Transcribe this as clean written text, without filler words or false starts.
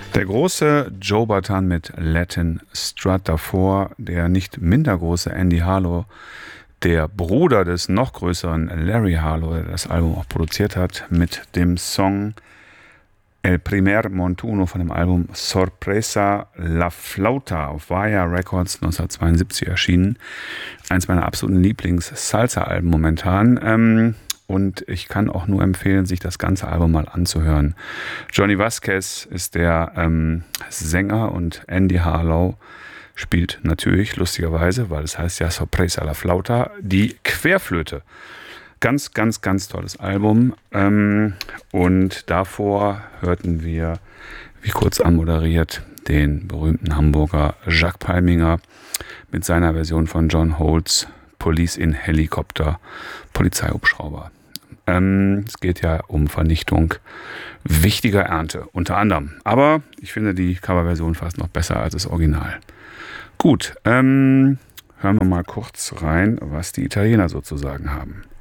Der große Joe Bataan mit Latin Strut, davor der nicht minder große Andy Harlow, der Bruder des noch größeren Larry Harlow, der das Album auch produziert hat, mit dem Song El Primer Montuno von dem Album Sorpresa La Flauta auf Vaya Records 1972 erschienen. Eins meiner absoluten Lieblings-Salsa-Alben momentan. Und ich kann auch nur empfehlen, sich das ganze Album mal anzuhören. Johnny Vasquez ist der Sänger und Andy Harlow spielt natürlich, lustigerweise, weil es heißt ja Sorpresa La Flauta, die Querflöte. Ganz, ganz, ganz tolles Album. Und davor hörten wir, wie kurz anmoderiert, den berühmten Hamburger Jacques Palminger mit seiner Version von John Holt's Police in Helikopter, Polizeihubschrauber. Es geht ja um Vernichtung wichtiger Ernte, unter anderem. Aber ich finde die Coverversion fast noch besser als das Original. Gut, hören wir mal kurz rein, was die Italiener so zu sagen haben.